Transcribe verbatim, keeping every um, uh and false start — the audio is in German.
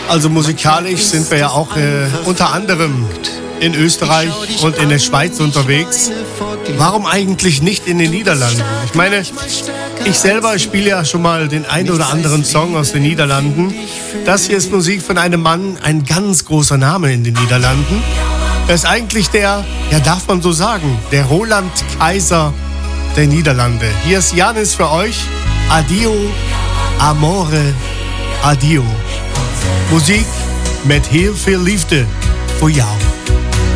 Also musikalisch sind wir ja auch äh, unter anderem in Österreich und in der Schweiz unterwegs. Warum eigentlich nicht in den Niederlanden? Ich meine, ich selber spiele ja schon mal den einen oder anderen Song aus den Niederlanden. Das hier ist Musik von einem Mann, ein ganz großer Name in den Niederlanden. Er ist eigentlich der, ja darf man so sagen, der Roland Kaiser der Niederlande. Hier ist Janis für euch. Adio, Amore, Adio. Musik met heel veel liefde voor jou.